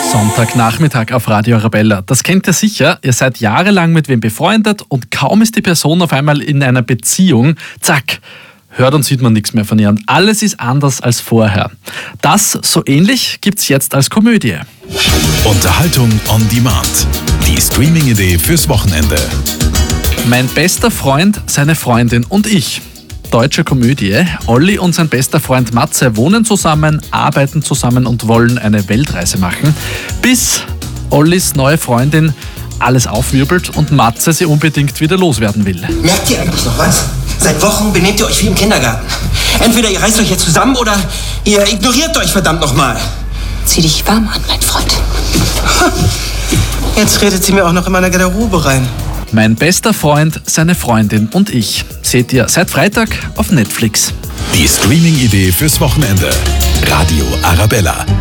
Sonntagnachmittag auf Radio Arabella. Das kennt ihr sicher. Ihr seid jahrelang mit wem befreundet und kaum ist die Person auf einmal in einer Beziehung, zack, hört und sieht man nichts mehr von ihr. Und alles ist anders als vorher. Das, so ähnlich, gibt's jetzt als Komödie. Unterhaltung on Demand. Die Streaming-Idee fürs Wochenende. Mein bester Freund, seine Freundin und ich. Deutsche Komödie. Olli und sein bester Freund Matze wohnen zusammen, arbeiten zusammen und wollen eine Weltreise machen, bis Ollis neue Freundin alles aufwirbelt und Matze sie unbedingt wieder loswerden will. Merkt ihr eigentlich noch was? Seit Wochen benehmt ihr euch wie im Kindergarten. Entweder ihr reißt euch jetzt zusammen oder ihr ignoriert euch verdammt nochmal. Zieh dich warm an, mein Freund. Jetzt redet sie mir auch noch in meiner Garderobe rein. Mein bester Freund, seine Freundin und ich. Seht ihr seit Freitag auf Netflix. Die Streaming-Idee fürs Wochenende. Radio Arabella.